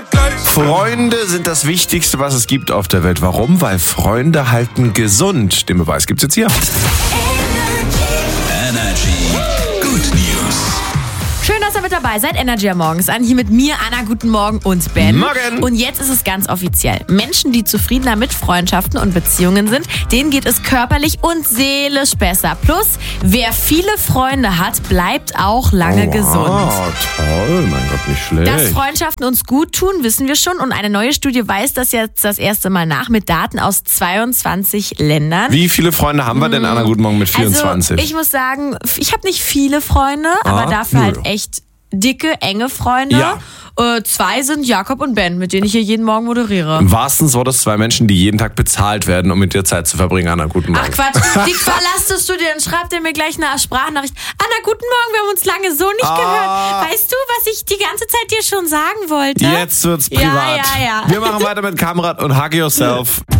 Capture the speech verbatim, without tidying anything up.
gleich. Freunde sind das Wichtigste, was es gibt auf der Welt. Warum? Weil Freunde halten gesund. Den Beweis gibt's jetzt hier. Energy Good News. Schön, dass ihr mit dabei seid. Energy am Morgens an. Hier mit mir, Anna, guten Morgen und Ben. Morgen. Und jetzt ist es ganz offiziell. Menschen, die zufriedener mit Freundschaften und Beziehungen sind, denen geht es körperlich und seelisch besser. Plus, wer viele Freunde hat, bleibt auch lange oh, gesund. Wow, toll, mein Gott, nicht schlecht. Dass Freundschaften uns gut tun, wissen wir schon. Und eine neue Studie weist das jetzt das erste Mal nach mit Daten aus zweiundzwanzig Ländern. Wie viele Freunde haben wir denn, Anna, guten Morgen, mit vierundzwanzig? Also ich muss sagen, ich habe nicht viele Freunde, aber Ah, dafür nö. halt echt dicke, enge Freunde. Ja. Äh, zwei sind Jakob und Ben, mit denen ich hier jeden Morgen moderiere. Im wahrsten Sinne Wortes zwei Menschen, die jeden Tag bezahlt werden, um mit dir Zeit zu verbringen. Anna, guten Morgen. Ach Quatsch, die verlasstest du dir, dann schreibt er mir gleich eine Sprachnachricht. Anna, guten Morgen, wir haben uns lange so nicht Ah. gehört. Weißt du, was ich die ganze Zeit dir schon sagen wollte? Jetzt wird's privat. Ja, ja, ja. Wir machen weiter mit Kamrat und Hug Yourself.